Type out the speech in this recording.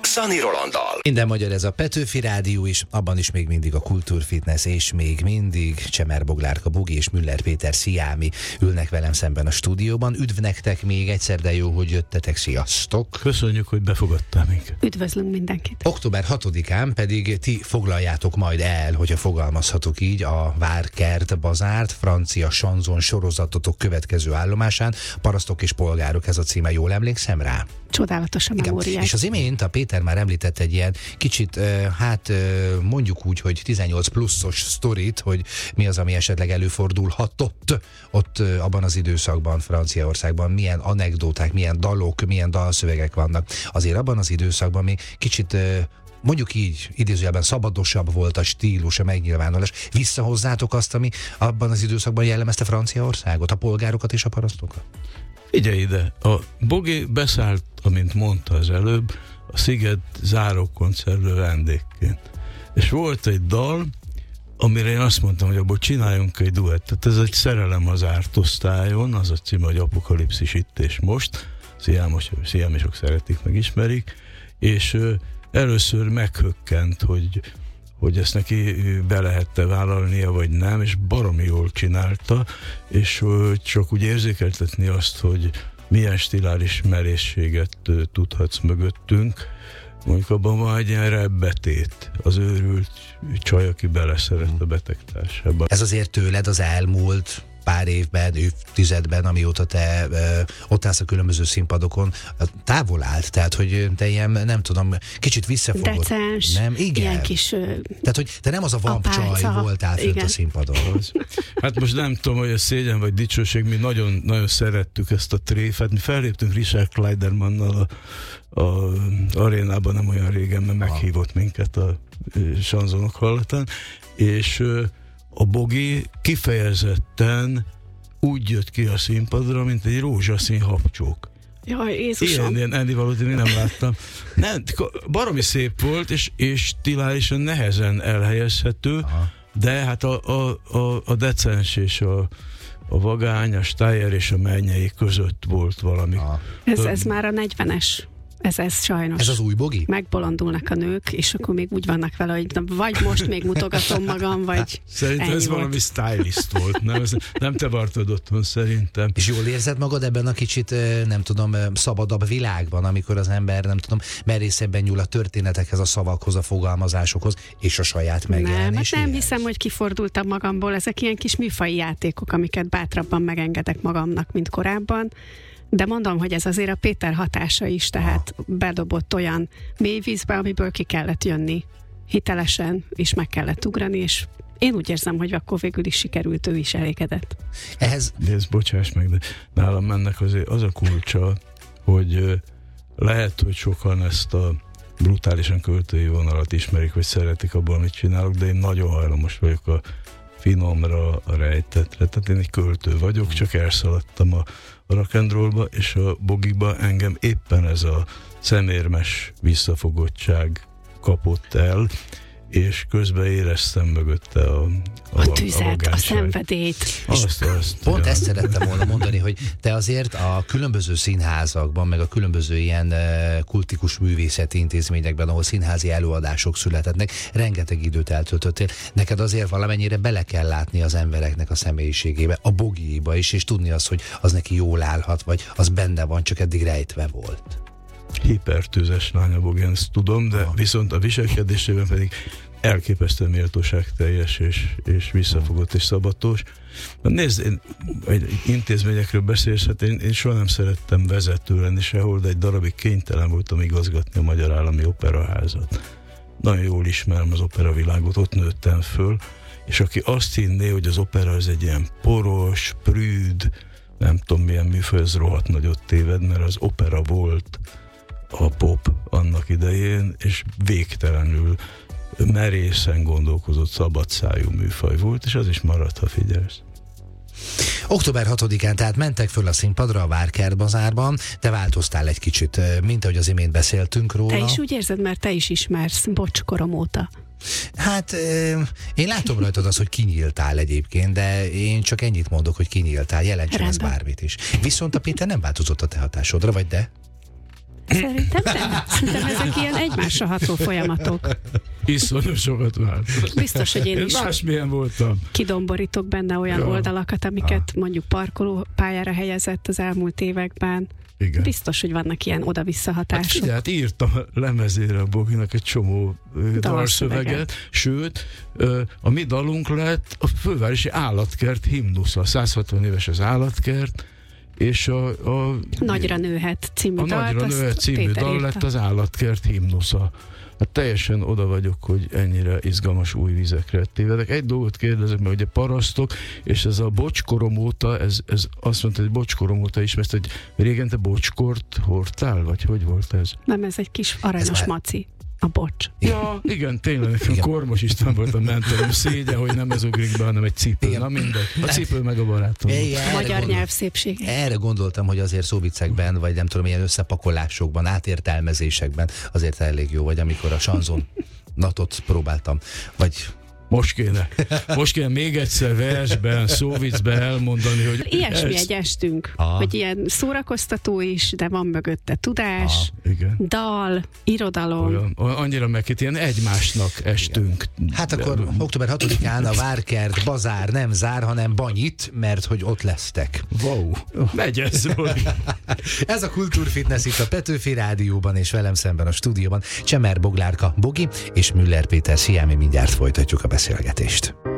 Szani Rolanddal. Minden magyar, ez a Petőfi Rádió is, abban is még mindig a Kultúrfitness, és még mindig Csemer Boglárka Bogi és Müller Péter Sziámi ülnek velem szemben a stúdióban. Üdv nektek még egyszer, de jó, hogy jöttetek, sziasztok! Köszönjük, hogy befogadtál minket. Üdvözlünk mindenkit! Október 6-án pedig ti foglaljátok majd el, hogyha fogalmazhatok így, a Várkert Bazárt, francia sanzon sorozatotok következő állomásán. Parasztok és polgárok, ez a címe, jól emlékszem rá? Csodálatos a memóriák. És az imént a Péter már említett egy ilyen kicsit, mondjuk úgy, hogy 18 pluszos sztorit, hogy mi az, ami esetleg előfordulhatott ott abban az időszakban, Franciaországban, milyen anekdóták, milyen dalok, milyen dalszövegek vannak. Azért abban az időszakban még kicsit, mondjuk így, idézőjelben szabadosabb volt a stílus, a megnyilvánulás. Visszahozzátok azt, ami abban az időszakban jellemezte Franciaországot, a polgárokat és a parasztokat? Figyelj ide, a Bogi beszállt, amint mondta az előbb, a Sziget záró koncertről vendégként. És volt egy dal, amire én azt mondtam, hogy abból csináljunk egy duettet. Ez egy Szerelem az árt osztályon, az a címe, hogy Apokalipszis itt és most. Sziámisok szeretik, megismerik. És először meghökkent, hogy ezt neki be lehet-e vállalnia, vagy nem, és baromi jól csinálta, és csak úgy érzékeltetni azt, hogy milyen stiláris merészséget tudhatsz mögöttünk. Mondjuk abban van egy ilyen rebbetét, az őrült csaj, aki beleszeret a betegtársába. Ez azért tőled az elmúlt pár évben, évtizedben, amióta te ott állsz a különböző színpadokon, távol állt, tehát, hogy te ilyen, nem tudom, kicsit visszafogott. Decens, nem? Igen. Ilyen kis tehát, hogy te nem az a vampcsaj voltál fönt a színpadon. Hát most nem tudom, hogy a szégyen vagy dicsőség, mi nagyon, nagyon szerettük ezt a tréfát. Mi felléptünk Richard Kleidermannal a arénában nem olyan régen, mert meghívott minket a sanzonok hallatán, és a Bogi kifejezetten úgy jött ki a színpadra, mint egy rózsaszín habcsók. Jaj, Jézusom! Ilyen ennivalót én nem láttam. Nem, baromi szép volt, és stilálisan nehezen elhelyezhető, de hát a decens és a vagány, a Steyer és a mennyei között volt valami. Ez már a 40-es. Ez sajnos. Ez az új Bogi? Megbolondulnak a nők, és akkor még úgy vannak vele, hogy vagy most még mutogatom magam, vagy szerintem ez valami stylist volt, nem te vartad otthon, szerintem. És jól érzed magad ebben a kicsit, nem tudom, szabadabb világban, amikor az ember, nem tudom, merészebben nyúl a történetekhez, a szavakhoz, a fogalmazásokhoz, és a saját megjelenéséhez? Nem hiszem, hogy kifordultam magamból. Ezek ilyen kis műfaji játékok, amiket bátrabban megengedek magamnak, mint korábban. De mondom, hogy ez azért a Péter hatása is, tehát bedobott olyan mély vízbe, amiből ki kellett jönni hitelesen, és meg kellett ugrani, és én úgy érzem, hogy akkor végül is sikerült, ő is elégedett. De ez bocsáss meg, de nálam ennek azért az a kulcsa, hogy lehet, hogy sokan ezt a brutálisan költői vonalat ismerik, vagy szeretik abban, amit csinálok, de én nagyon hajlamos vagyok a finomra, a rejtetre. Tehát én egy költő vagyok, csak elszaladtam a rock and rollba, és a Bogiba engem éppen ez a szemérmes visszafogottság kapott el, és közben éreztem mögötte a tüzet, a szenvedélyt. Pont ezt szerettem volna mondani, hogy te azért a különböző színházakban, meg a különböző ilyen kultikus művészeti intézményekben, ahol színházi előadások születetnek, rengeteg időt eltöltöttél. Neked azért valamennyire bele kell látni az embereknek a személyiségébe, a Bogiéba is, és tudni azt, hogy az neki jól állhat, vagy az benne van, csak eddig rejtve volt. Hipertűzes lány a Bogi, ezt tudom, de viszont a viselkedésében pedig elképesztő méltóságteljes és visszafogott és szabatos. Nézd, egy intézményekről beszélsz, hát én soha nem szerettem vezető lenni sehol, de egy darabig kénytelen voltam igazgatni a Magyar Állami Operaházat. Nagyon jól ismerem az operavilágot, ott nőttem föl, és aki azt hinné, hogy az opera az egy ilyen poros, prűd, nem tudom milyen műfaj, az rohadt nagyot téved, mert az opera volt a pop annak idején, és végtelenül merészen gondolkozott, szabadszájú műfaj volt, és az is maradt, ha figyelsz. Október 6-án tehát mentek föl a színpadra a Várkert Bazárban, te változtál egy kicsit, mint ahogy az imént beszéltünk róla. Te is úgy érzed, mert te is ismersz, bocs, korom óta. Hát én látom rajtad azt, hogy kinyíltál egyébként, de én csak ennyit mondok, hogy kinyíltál, jelentsen ez bármit is. Viszont a Péter nem változott a te hatásodra, vagy de? Szerintem nem. Szerintem ezek ilyen egymásra ható folyamatok. Iszonyú sokat változott. Biztos, hogy én is másmilyen voltam. kidomborítok benne olyan oldalakat, amiket mondjuk parkolópályára helyezett az elmúlt években. Igen. Biztos, hogy vannak ilyen oda-vissza hatások. Hát írtam lemezére a Boginak egy csomó dalszöveget, sőt, a mi dalunk lett a Fővárosi Állatkert himnusza. 160 éves az Állatkert, és a Nagyra nőhet című Nagyra nőhet című dal lett az Állatkert himnusza. Hát teljesen oda vagyok, hogy ennyire izgalmas új vizekre tévedek. Egy dolgot kérdezek meg, hogy a parasztok, és ez a bocskorom óta, ez azt mondta, hogy bocskorom óta ismert, hogy régen te bocskort hordtál, vagy hogy volt ez? Nem, ez egy kis aranyos maci. A bocs. Ja, igen, tényleg nekem Kormos István volt a mentorom, szégyen, hogy nem ez ugrik be, hanem egy cipő. Igen. Na mindegy. A cipő meg a barátom. A magyar nyelv szépsége. Erre gondoltam, hogy azért szóvicekben, vagy nem tudom, ilyen összepakolásokban, átértelmezésekben azért elég jó vagy, amikor a sanzonatot próbáltam. Vagy Most kéne még egyszer versben, szóvicben elmondani, hogy... Ilyesmi egy estünk, hogy ilyen szórakoztató is, de van mögötte tudás, igen. dal, irodalom. Annyira megint ilyen egymásnak estünk. hát akkor október 6-án a Várkert bazár nem zár, hanem Banyit, mert hogy ott lesztek. Wow, megy ez. Ez a Kultúrfitness itt a Petőfi Rádióban, és velem szemben a stúdióban Csemer Boglárka Bogi és Müller Péter Sziámi, mindjárt folytatjuk a beszélgetést.